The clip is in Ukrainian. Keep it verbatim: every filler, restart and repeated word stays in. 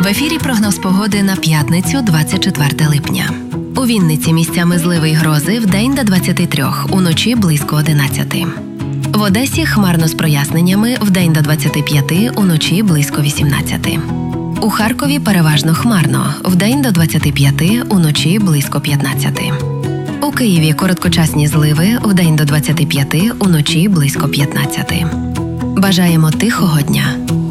В ефірі прогноз погоди на п'ятницю, двадцять четверте липня. У Вінниці місцями зливи й грози, вдень до двадцяти трьох, уночі близько одинадцяти. В Одесі хмарно з проясненнями, вдень до двадцяти п'яти, уночі близько вісімнадцяти. У Харкові переважно хмарно, вдень до двадцяти п'яти, уночі близько п'ятнадцяти. У Києві короткочасні зливи, вдень до двадцяти п'яти, уночі близько п'ятнадцяти. Бажаємо тихого дня!